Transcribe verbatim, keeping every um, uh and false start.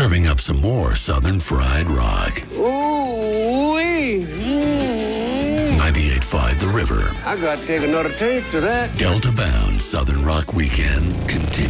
serving up some more Southern Fried Rock. Ooh-wee. Mm. ninety-eight point five The River. I got to take another taste of that. Delta Bound Southern Rock Weekend continues.